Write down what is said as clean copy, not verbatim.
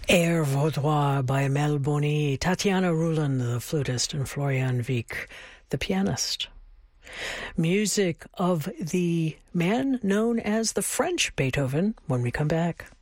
Air Vaudois by Mel Boni, Tatiana Rulin, the flutist, and Florian Wieck, the pianist. Music of the man known as the French Beethoven when we come back.